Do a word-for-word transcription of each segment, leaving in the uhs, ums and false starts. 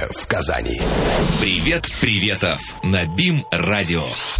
радио в Казани. Привет, приветов на БИМ-радио.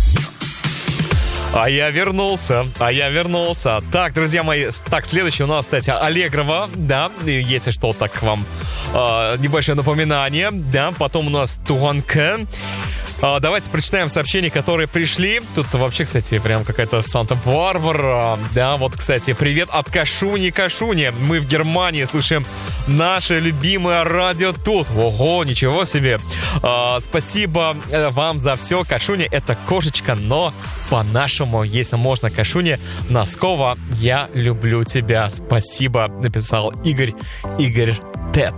А я вернулся, а я вернулся. Так, друзья мои, так, следующий у нас, кстати, Аллегрова, да, если что, так вам э, небольшое напоминание, да, потом у нас Туганка. Uh, давайте прочитаем сообщения, которые пришли. Тут вообще, кстати, прям какая-то Санта-Барбара. Да, вот, кстати, привет от Кашуни Кашуни. Мы в Германии слушаем наше любимое радио тут. Ого, ничего себе. Uh, спасибо вам за все. Кашуни — это кошечка, но по-нашему, если можно, Кашуни Носкова, я люблю тебя. Спасибо, написал Игорь, Игорь Тет.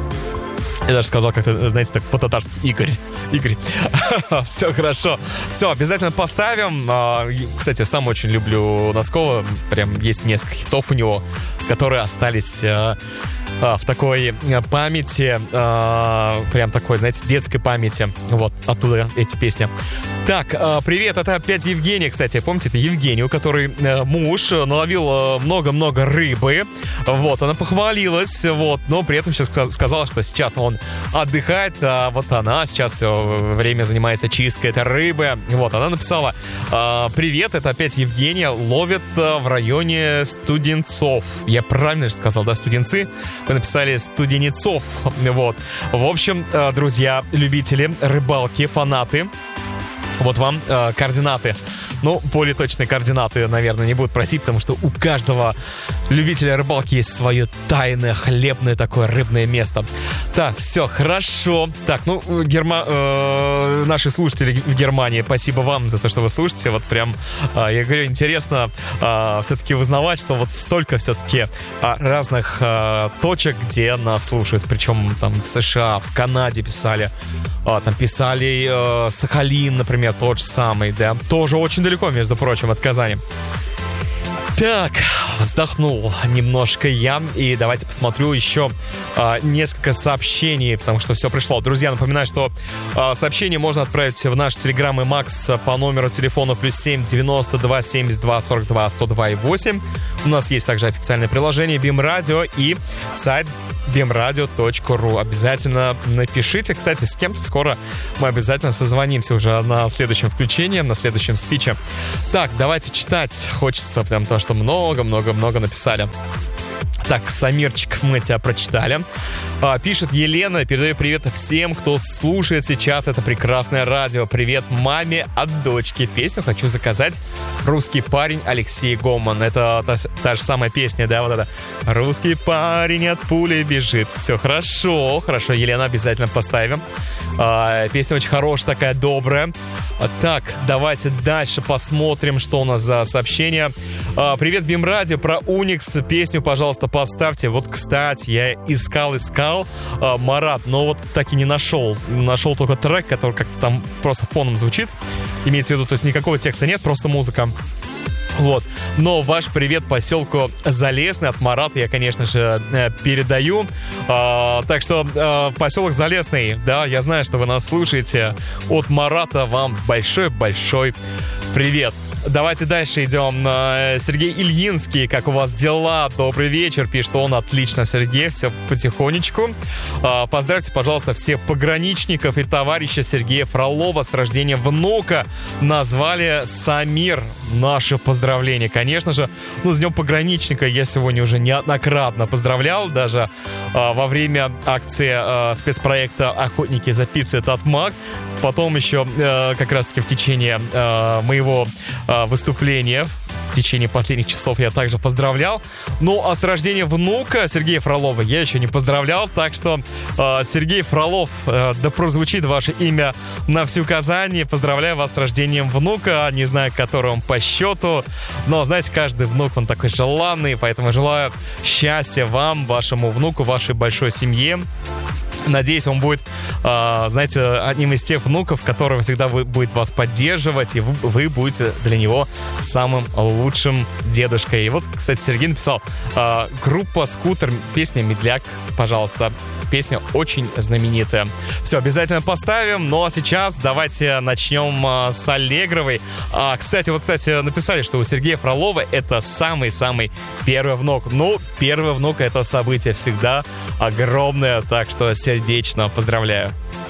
Я даже сказал как-то, знаете, так по-татарски. Игорь. Игорь. Все хорошо. Все, обязательно поставим. Кстати, сам очень люблю Носкова. Прям есть несколько хитов у него, которые остались в такой памяти. Прям такой, знаете, детской памяти. Вот, оттуда эти песни. Так, привет, это опять Евгения, кстати. Помните, это Евгения, у которой муж наловил много-много рыбы. Вот, она похвалилась, вот, но при этом сейчас сказала, что сейчас он отдыхает, а вот она сейчас все время занимается чисткой этой рыбы. Вот, она написала: привет, это опять Евгения, ловит в районе Студенцов. Я правильно же сказал, да, Студенцы? Вы написали Студенецов. Вот, в общем, друзья, любители рыбалки, фанаты, вот вам э, координаты. Ну, более точные координаты, наверное, не будут просить, потому что у каждого любителя рыбалки есть свое тайное хлебное такое рыбное место. Так, все, хорошо. Так, ну, герма... э, наши слушатели в Германии, спасибо вам за то, что вы слушаете. Вот прям, э, я говорю, интересно э, все-таки узнавать, что вот столько все-таки э, разных э, точек, где нас слушают. Причем там в США, в Канаде писали. Э, там писали э, Сахалин, например, тот же самый, да. Тоже очень далеко, между прочим, от Казани. Так, вздохнул немножко я. И давайте посмотрю еще а, несколько сообщений, потому что все пришло. Друзья, напоминаю, что а, сообщение можно отправить в наш телеграм и Макс по номеру телефона плюс семь девяносто два семьдесят два сорок два сто два и восемь. У нас есть также официальное приложение БИМ-радио и сайт бим радио точка ру. Обязательно напишите. Кстати, с кем-то скоро мы обязательно созвонимся уже на следующем включении, на следующем спиче. Так, давайте читать. Хочется прям то, что много-много-много написали. Так, Самирчик, мы тебя прочитали. А, пишет Елена, передаю привет всем, кто слушает сейчас это прекрасное радио. Привет маме от дочки. Песню хочу заказать. «Русский парень» Алексей Гоман. Это та, та же самая песня, да, вот это. «Русский парень от пули бежит». Все хорошо, хорошо, Елена, обязательно поставим. А, песня очень хорошая, такая добрая. А, так, давайте дальше посмотрим, что у нас за сообщение. А, привет, БИМ-радио, про Уникс. Песню, пожалуйста, поставьте. Вот, кстати, я искал-искал а, Марат, но вот так и не нашел. Нашел только трек, который как-то там просто фоном звучит. Имеется в виду, то есть никакого текста нет, просто музыка. Вот. Но ваш привет поселку Залесный от Марата я, конечно же, передаю. А, так что а, поселок Залесный, да, я знаю, что вы нас слушаете. От Марата вам большой-большой привет. Давайте дальше идем. Сергей Ильинский, как у вас дела? Добрый вечер, пишет он. Отлично, Сергей, все потихонечку. Поздравьте, пожалуйста, всех пограничников и товарища Сергея Фролова с рождением внука. Назвали Самир. Наше поздравление, конечно же. Ну, с днем пограничника я сегодня уже неоднократно поздравлял. Даже во время акции спецпроекта «Охотники за пиццей» Татмак. Потом еще как раз-таки в течение моего выступления в течение последних часов я также поздравлял. Ну, а с рождением внука Сергея Фролова я еще не поздравлял. Так что, э, Сергей Фролов, э, да прозвучит ваше имя на всю Казань. Поздравляю вас с рождением внука. Не знаю, который он по счету. Но, знаете, каждый внук, он такой желанный. Поэтому желаю счастья вам, вашему внуку, вашей большой семье. Надеюсь, он будет, э, знаете, одним из тех внуков, который всегда будет вас поддерживать, и вы, вы будете для него самым лучшим дедушкой. И вот, кстати, Сергей написал: э, группа «Скутер», песня «Медляк», пожалуйста. Песня очень знаменитая. Все, обязательно поставим. Ну а сейчас давайте начнем э, с Аллегровой. А, кстати, вот, кстати, написали, что у Сергея Фролова это самый-самый первый внук. Ну, первый внук — это событие всегда огромное. Так что, Сергей, сердечно поздравляю.